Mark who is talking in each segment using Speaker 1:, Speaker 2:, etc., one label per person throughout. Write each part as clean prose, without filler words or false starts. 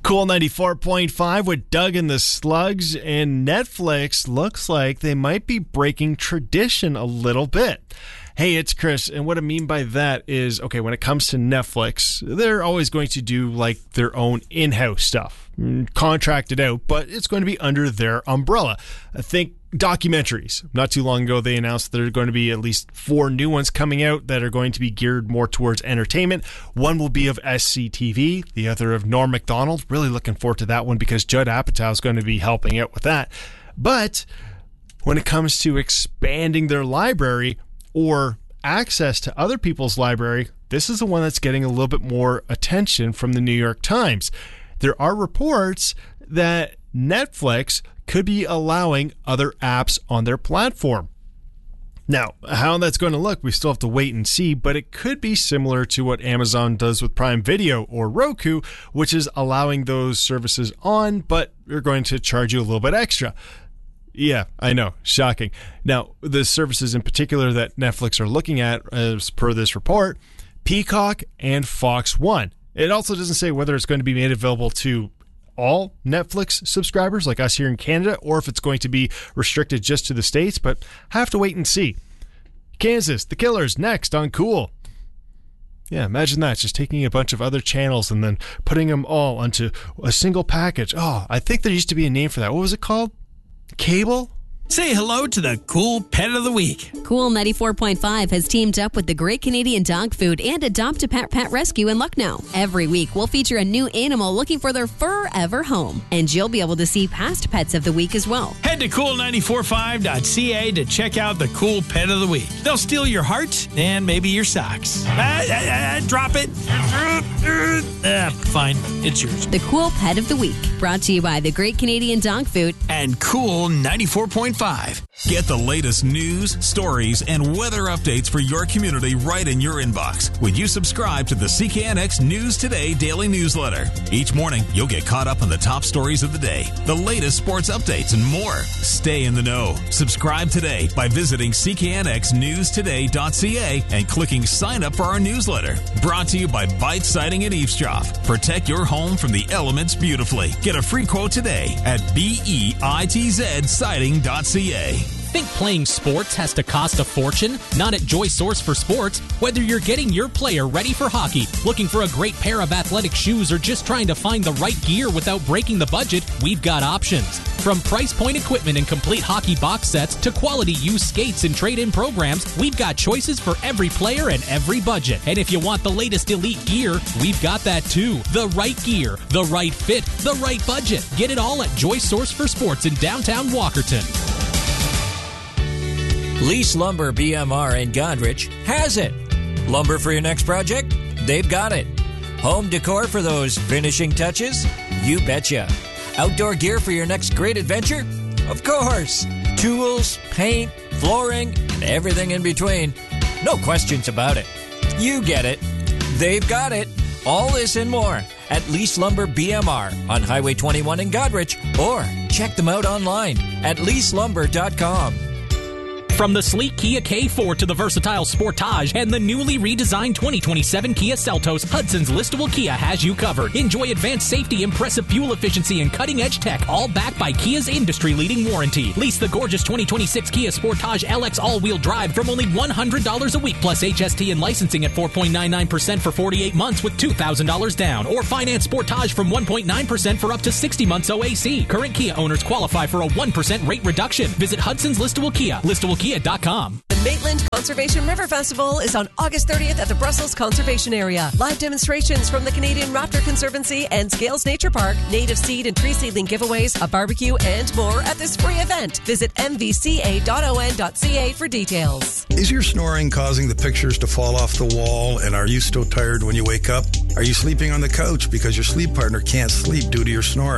Speaker 1: Cool 94.5 with Doug and the Slugs, and Netflix looks like they might be breaking tradition a little bit. Hey, it's Chris, and what I mean by that is, okay, when it comes to Netflix, they're always going to do like their own in-house stuff, contracted out, but it's going to be under their umbrella. I think documentaries. Not too long ago, they announced there are going to be at least 4 new ones coming out that are going to be geared more towards entertainment. One will be of SCTV, the other of Norm Macdonald. Really looking forward to that one because Judd Apatow is going to be helping out with that. But when it comes to expanding their library or access to other people's library, this is the one that's getting a little bit more attention from the New York Times. There are reports that Netflix could be allowing other apps on their platform. Now, how that's going to look, we still have to wait and see, but it could be similar to what Amazon does with Prime Video or Roku, which is allowing those services on, but they're going to charge you a little bit extra. Yeah, I know. Shocking. Now, the services in particular that Netflix are looking at, as per this report, Peacock and Fox One. It also doesn't say whether it's going to be made available to all Netflix subscribers like us here in Canada, or if it's going to be restricted just to the States, but have to wait and see. Kansas, the Killers, next on Cool. Yeah, imagine that, just taking a bunch of other channels and then putting them all onto a single package. Oh, I think there used to be a name for that. What was it called? Cable?
Speaker 2: Say hello to the Cool Pet of the Week.
Speaker 3: Cool 94.5 has teamed up with the Great Canadian Dog Food and Adopt a Pet Rescue in Lucknow. Every week, we'll feature a new animal looking for their forever home. And you'll be able to see past pets of the week as well.
Speaker 2: Head to cool945.ca to check out the Cool Pet of the Week. They'll steal your heart and maybe your socks. Drop it. Fine, it's yours.
Speaker 3: The Cool Pet of the Week, brought to you by the Great Canadian Dog Food
Speaker 2: and Cool 94.5.
Speaker 4: Get the latest news, stories, and weather updates for your community right in your inbox when you subscribe to the CKNX News Today daily newsletter. Each morning, you'll get caught up on the top stories of the day, the latest sports updates, and more. Stay in the know. Subscribe today by visiting cknxnewstoday.ca and clicking sign up for our newsletter. Brought to you by Bite Siding and Eavesdrop. Protect your home from the elements beautifully. Get a free quote today at BEITZsiding.ca.
Speaker 5: Think playing sports has to cost a fortune? Not at Joy Source for Sports. Whether you're getting your player ready for hockey, looking for a great pair of athletic shoes, or just trying to find the right gear without breaking the budget, we've got options. From price point equipment and complete hockey box sets to quality used skates and trade-in programs, we've got choices for every player and every budget. And if you want the latest elite gear, we've got that too. The right gear, the right fit, the right budget. Get it all at Joy Source for Sports in downtown Walkerton.
Speaker 6: Lease Lumber BMR in Godrich has it. Lumber for your next project? They've got it. Home decor for those finishing touches? You betcha. Outdoor gear for your next great adventure? Of course. Tools, paint, flooring, and everything in between. No questions about it. You get it. They've got it. All this and more at Lease Lumber BMR on Highway 21 in Godrich, or check them out online at leaselumber.com.
Speaker 5: From the sleek Kia K4 to the versatile Sportage and the newly redesigned 2027 Kia Seltos, Hudson's listable Kia has you covered. Enjoy advanced safety, impressive fuel efficiency, and cutting-edge tech, all backed by Kia's industry-leading warranty. Lease the gorgeous 2026 Kia Sportage LX all-wheel drive from only $100 a week, plus HST and licensing at 4.99% for 48 months with $2,000 down. Or finance Sportage from 1.9% for up to 60 months OAC. Current Kia owners qualify for a 1% rate reduction. Visit Hudson's Listable Kia, listablekia.com.
Speaker 7: The Maitland Conservation River Festival is on August 30th at the Brussels Conservation Area. Live demonstrations from the Canadian Raptor Conservancy and Scales Nature Park, native seed and tree seedling giveaways, a barbecue, and more at this free event. Visit mvca.on.ca for details.
Speaker 8: Is your snoring causing the pictures to fall off the wall, and are you still tired when you wake up? Are you sleeping on the couch because your sleep partner can't sleep due to your snoring?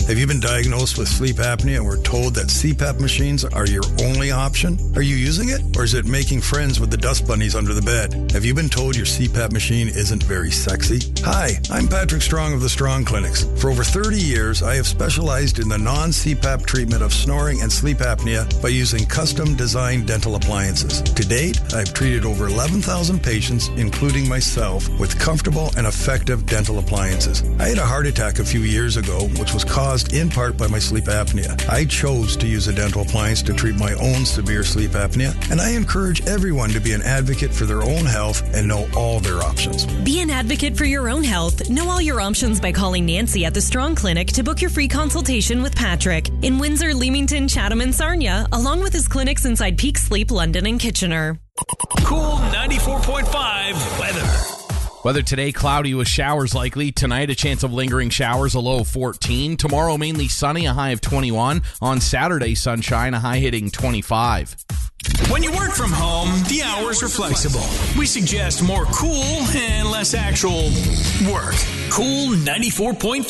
Speaker 8: Have you been diagnosed with sleep apnea and were told that CPAP machines are your only option? Are you using it, or is it making friends with the dust bunnies under the bed? Have you been told your CPAP machine isn't very sexy? Hi, I'm Patrick Strong of the Strong Clinics. For over 30 years, I have specialized in the non-CPAP treatment of snoring and sleep apnea by using custom-designed dental appliances. To date, I've treated over 11,000 patients, including myself, with comfortable and effective dental appliances. I had a heart attack a few years ago, which was caused in part by my sleep apnea. I chose to use a dental appliance to treat my own severe sleep apnea, and I encourage everyone to be an advocate for their own health and know all their options.
Speaker 9: Be an advocate for your own health. Know all your options by calling Nancy at the Strong Clinic to book your free consultation with Patrick in Windsor, Leamington, Chatham, and Sarnia, along with his clinics inside Peak Sleep, London, and Kitchener.
Speaker 2: Cool 94.5 weather.
Speaker 10: Weather today, cloudy with showers likely. Tonight, a chance of lingering showers, a low of 14. Tomorrow, mainly sunny, a high of 21. On Saturday, sunshine, a high hitting 25.
Speaker 2: When you work from home, the hours are flexible. We suggest more cool and less actual work. Cool 94.5.